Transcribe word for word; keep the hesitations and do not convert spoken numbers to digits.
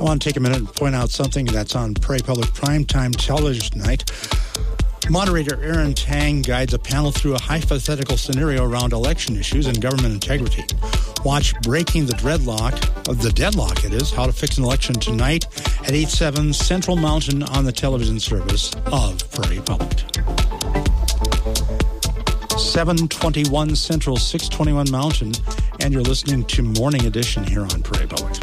I want to take a minute and point out something that's on Prairie Public Primetime Television tonight. Moderator Aaron Tang guides a panel through a hypothetical scenario around election issues and government integrity. Watch Breaking the Dreadlock, of the Deadlock it is, How to Fix an Election tonight at eight seven Central Mountain on the television service of Prairie Public. seven twenty-one Central, six twenty-one Mountain, and you're listening to Morning Edition here on Prairie Public.